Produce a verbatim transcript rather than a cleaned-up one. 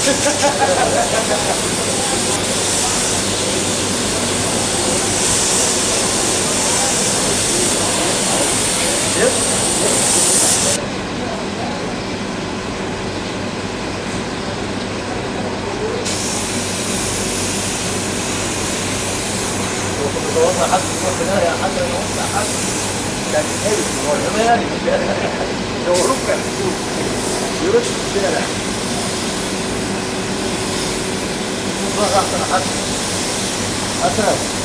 حد يروح بناية حد يروح حد كان حلو هو زمان لو ركع يرد في الشارع ما راح حد حسن